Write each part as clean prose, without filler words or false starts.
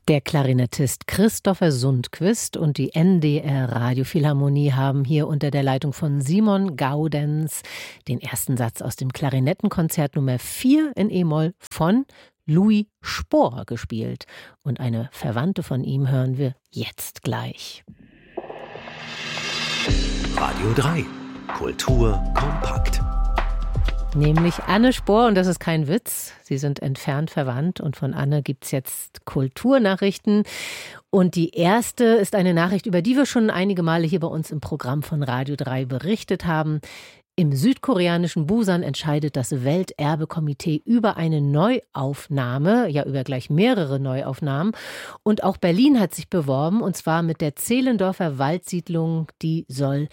Der Klarinettist Christopher Sundquist und die NDR Radiophilharmonie haben hier unter der Leitung von Simon Gaudenz den ersten Satz aus dem Klarinettenkonzert Nummer 4 in E-Moll von Louis Spohr gespielt. Und eine Verwandte von ihm hören wir jetzt gleich. Radio 3. Kultur kompakt. Nämlich Anne Spohr, und das ist kein Witz. Sie sind entfernt verwandt und von Anne gibt's jetzt Kulturnachrichten. Und die erste ist eine Nachricht, über die wir schon einige Male hier bei uns im Programm von Radio 3 berichtet haben. Im südkoreanischen Busan entscheidet das Welterbekomitee über eine Neuaufnahme, ja über gleich mehrere Neuaufnahmen. Und auch Berlin hat sich beworben, und zwar mit der Zehlendorfer Waldsiedlung, die soll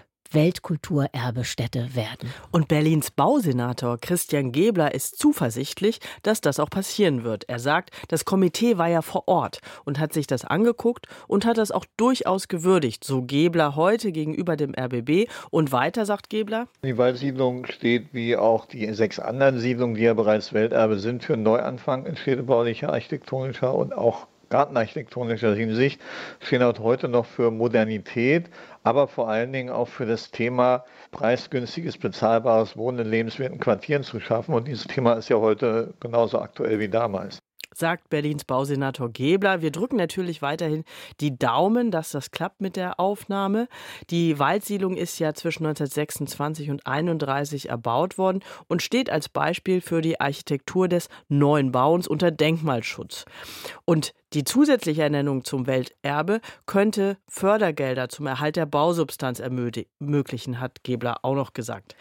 Weltkulturerbestätte werden. Und Berlins Bausenator Christian Gebler ist zuversichtlich, dass das auch passieren wird. Er sagt, das Komitee war ja vor Ort und hat sich das angeguckt und hat das auch durchaus gewürdigt. So Gebler heute gegenüber dem RBB. Und weiter sagt Gebler: Die Waldsiedlung steht, wie auch die 6 anderen Siedlungen, die ja bereits Welterbe sind, für einen Neuanfang in städtebaulicher, architektonischer und auch gartenarchitektonischer Hinsicht, stehen auch heute noch für Modernität, aber vor allen Dingen auch für das Thema preisgünstiges, bezahlbares Wohnen in lebenswerten Quartieren zu schaffen. Und dieses Thema ist ja heute genauso aktuell wie damals. Sagt Berlins Bausenator Gebler. Wir drücken natürlich weiterhin die Daumen, dass das klappt mit der Aufnahme. Die Waldsiedlung ist ja zwischen 1926 und 1931 erbaut worden und steht als Beispiel für die Architektur des neuen Bauens unter Denkmalschutz. Und die zusätzliche Ernennung zum Welterbe könnte Fördergelder zum Erhalt der Bausubstanz ermöglichen, hat Gebler auch noch gesagt.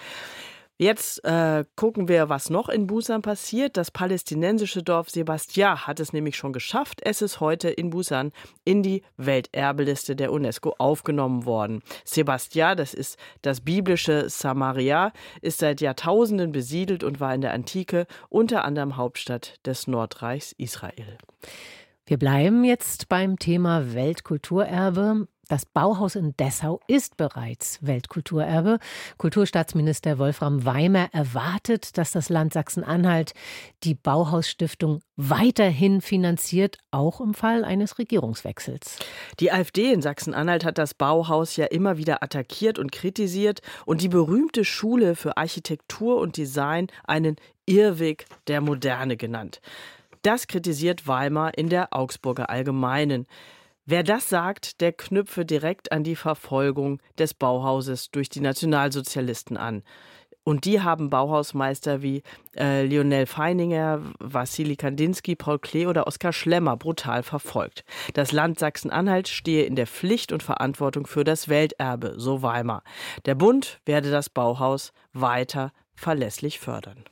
Jetzt gucken wir, was noch in Busan passiert. Das palästinensische Dorf Sebastia hat es nämlich schon geschafft. Es ist heute in Busan in die Welterbeliste der UNESCO aufgenommen worden. Sebastia, das ist das biblische Samaria, ist seit Jahrtausenden besiedelt und war in der Antike unter anderem Hauptstadt des Nordreichs Israel. Wir bleiben jetzt beim Thema Weltkulturerbe. Das Bauhaus in Dessau ist bereits Weltkulturerbe. Kulturstaatsminister Wolfram Weimer erwartet, dass das Land Sachsen-Anhalt die Bauhausstiftung weiterhin finanziert, auch im Fall eines Regierungswechsels. Die AfD in Sachsen-Anhalt hat das Bauhaus ja immer wieder attackiert und kritisiert und die berühmte Schule für Architektur und Design einen Irrweg der Moderne genannt. Das kritisiert Weimer in der Augsburger Allgemeinen. Wer das sagt, der knüpfe direkt an die Verfolgung des Bauhauses durch die Nationalsozialisten an. Und die haben Bauhausmeister wie Lionel Feininger, Wassili Kandinsky, Paul Klee oder Oskar Schlemmer brutal verfolgt. Das Land Sachsen-Anhalt stehe in der Pflicht und Verantwortung für das Welterbe, so Weimer. Der Bund werde das Bauhaus weiter verlässlich fördern.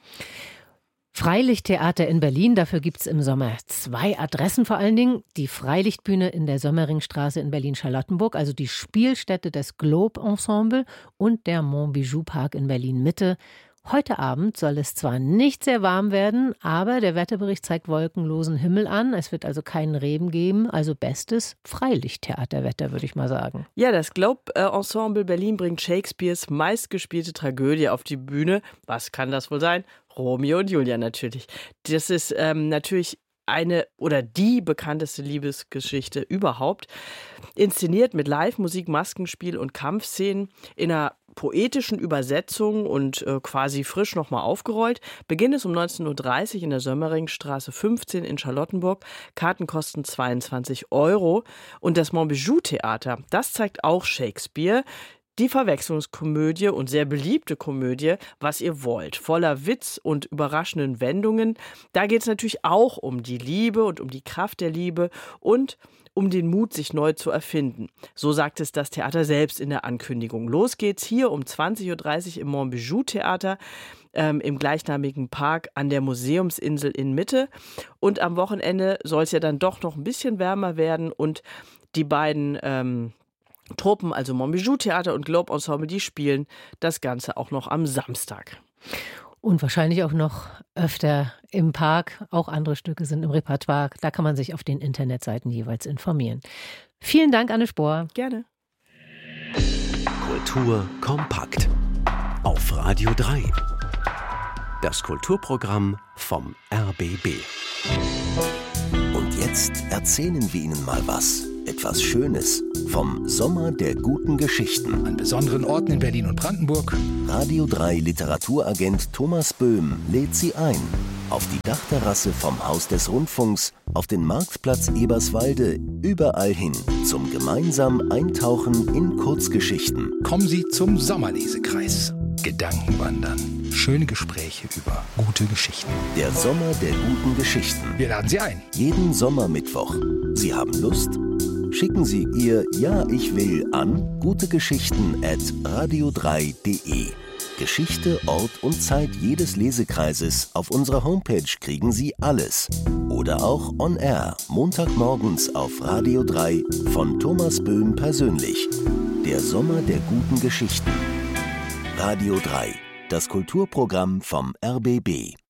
Freilichttheater in Berlin, dafür gibt es im Sommer 2 Adressen vor allen Dingen. Die Freilichtbühne in der Sommerringstraße in Berlin-Charlottenburg, also die Spielstätte des Globe Ensemble, und der Montbijou Park in Berlin-Mitte. Heute Abend soll es zwar nicht sehr warm werden, aber der Wetterbericht zeigt wolkenlosen Himmel an. Es wird also keinen Regen geben, also bestes Freilichttheaterwetter, würde ich mal sagen. Ja, das Globe Ensemble Berlin bringt Shakespeares meistgespielte Tragödie auf die Bühne. Was kann das wohl sein? Romeo und Julia natürlich. Das ist natürlich eine oder die bekannteste Liebesgeschichte überhaupt. Inszeniert mit Live-Musik, Maskenspiel und Kampfszenen in einer poetischen Übersetzung und quasi frisch nochmal aufgerollt. Beginn ist um 19.30 Uhr in der Sömmeringstraße 15 in Charlottenburg. Karten kosten 22 €. Und das Montbijou Theater, das zeigt auch Shakespeare. Die Verwechslungskomödie und sehr beliebte Komödie, Was ihr wollt, voller Witz und überraschenden Wendungen. Da geht es natürlich auch um die Liebe und um die Kraft der Liebe und um den Mut, sich neu zu erfinden. So sagt es das Theater selbst in der Ankündigung. Los geht's hier um 20.30 Uhr im Montbijou Theater im gleichnamigen Park an der Museumsinsel in Mitte. Und am Wochenende soll es ja dann doch noch ein bisschen wärmer werden und die beiden Truppen, also Montbijou Theater und Globe Ensemble, die spielen das Ganze auch noch am Samstag. Und wahrscheinlich auch noch öfter im Park. Auch andere Stücke sind im Repertoire. Da kann man sich auf den Internetseiten jeweils informieren. Vielen Dank, Anne Spohr. Gerne. Kultur kompakt. Auf Radio 3. Das Kulturprogramm vom RBB. Und jetzt Jetzt erzählen wir Ihnen mal was. Etwas Schönes vom Sommer der guten Geschichten. An besonderen Orten in Berlin und Brandenburg. Radio 3 Literaturagent Thomas Böhm lädt Sie ein. Auf die Dachterrasse vom Haus des Rundfunks, auf den Marktplatz Eberswalde, überall hin zum gemeinsamen Eintauchen in Kurzgeschichten. Kommen Sie zum Sommerlesekreis. Gedankenwandern. Schöne Gespräche über gute Geschichten. Der Sommer der guten Geschichten. Wir laden Sie ein. Jeden Sommermittwoch. Sie haben Lust? Schicken Sie Ihr Ja, ich will an gutegeschichten@radio3.de. Geschichte, Ort und Zeit jedes Lesekreises auf unserer Homepage kriegen Sie alles. Oder auch on air, Montagmorgens auf Radio 3 von Thomas Böhm persönlich. Der Sommer der guten Geschichten. Radio 3, das Kulturprogramm vom RBB.